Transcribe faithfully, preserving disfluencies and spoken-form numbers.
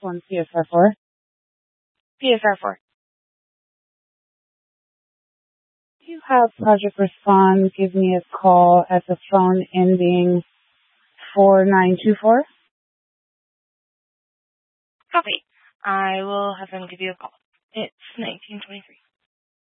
one P S R four. P S R four. Do you have Project Respond give me a call at the phone ending four nine two four? Copy. I will have them give you a call. It's nineteen twenty-three.